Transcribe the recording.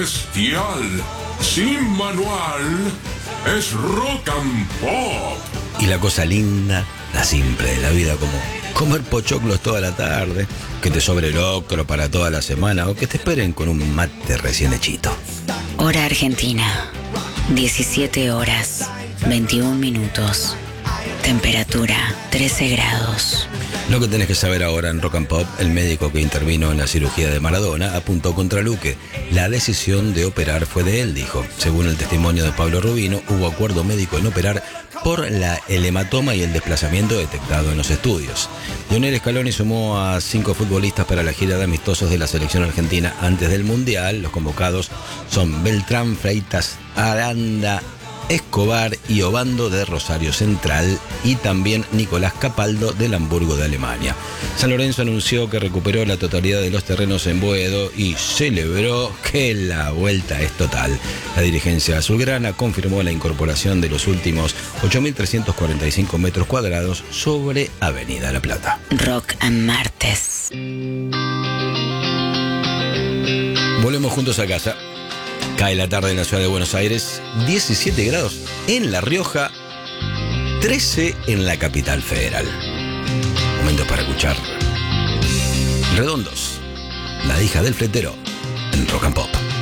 bestial, sin manual, es Rock and Pop. Y la cosa linda, la simple de la vida, como comer pochoclos toda la tarde, que te sobre el ocro para toda la semana o que te esperen con un mate recién hechito. Hora Argentina, 17 horas, 21 minutos. Temperatura, 13 grados. Lo que tenés que saber ahora en Rock and Pop, el médico que intervino en la cirugía de Maradona apuntó contra Luque. La decisión de operar fue de él, dijo. Según el testimonio de Pablo Rubino, hubo acuerdo médico en operar por el hematoma y el desplazamiento detectado en los estudios. Lionel Scaloni sumó a 5 futbolistas para la gira de amistosos de la selección argentina antes del Mundial. Los convocados son Beltrán, Freitas, Aranda, Escobar y Obando de Rosario Central y también Nicolás Capaldo del Hamburgo de Alemania. San Lorenzo anunció que recuperó la totalidad de los terrenos en Boedo y celebró que la vuelta es total. La dirigencia azulgrana confirmó la incorporación de los últimos 8.345 metros cuadrados sobre Avenida La Plata. Rock and Martes. Volvemos juntos a casa. Cae la tarde en la ciudad de Buenos Aires, 17 grados en La Rioja, 13 en la capital federal. Momento para escuchar Redondos, la hija del fletero, en Rock and Pop.